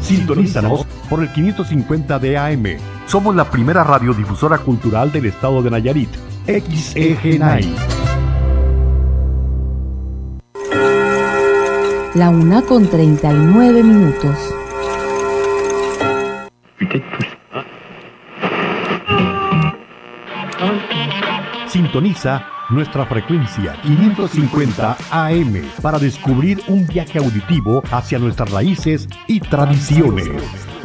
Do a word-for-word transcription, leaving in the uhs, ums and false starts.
Sintonízanos por el quinientos cincuenta de A M. Somos la primera radiodifusora cultural del estado de Nayarit. X E G nueve. La una con treinta y nueve minutos. Sintoniza nuestra frecuencia quinientos cincuenta A M para descubrir un viaje auditivo hacia nuestras raíces y tradiciones.